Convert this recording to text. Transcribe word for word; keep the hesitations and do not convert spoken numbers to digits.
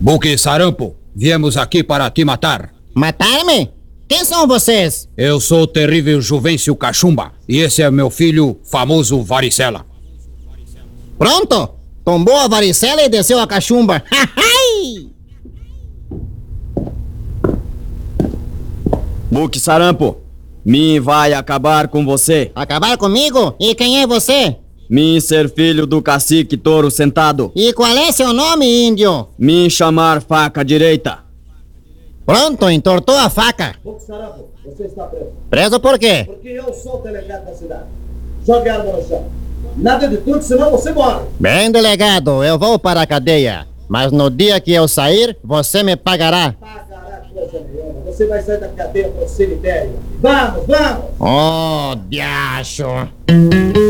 Buque Sarampo, viemos aqui para te matar. Matar-me? Quem são vocês? Eu sou o terrível Juvencio Cachumba e esse é meu filho, famoso Varicela. Pronto! Tombou a varicela e desceu a cachumba. Buque Sarampo, mim vai acabar com você. Acabar comigo? E quem é você? Mim ser filho do cacique Touro Sentado. E qual é seu nome, índio? Mim chamar Faca Direita. Pronto, entortou a faca. Buque Sarampo, você está preso. Preso por quê? Porque eu sou o delegado da cidade. Jogue a arma no chão. Nada de tudo, senão você morre. Bem, delegado, eu vou para a cadeia. Mas no dia que eu sair, você me pagará. Pagará coisa nenhuma. Você vai sair da cadeia para o cemitério. Vamos, vamos! Oh, diacho!